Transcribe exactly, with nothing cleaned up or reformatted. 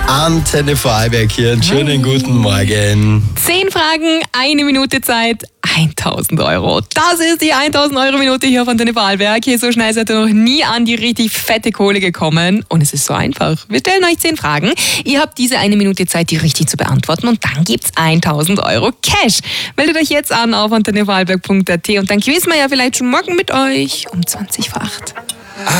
Antenne Vorarlberg hier. Einen schönen guten Morgen. Zehn Fragen, eine Minute Zeit, tausend Euro. Das ist die tausend Euro Minute hier von Antenne Vorarlberg. Hier so schnell seid ihr noch nie an die richtig fette Kohle gekommen. Und es ist so einfach. Wir stellen euch zehn Fragen. Ihr habt diese eine Minute Zeit, die richtig zu beantworten. Und dann gibt's tausend Euro Cash. Meldet euch jetzt an auf antenne vorarlberg punkt a t und dann quizzen wir ja vielleicht schon morgen mit euch um zwanzig vor acht.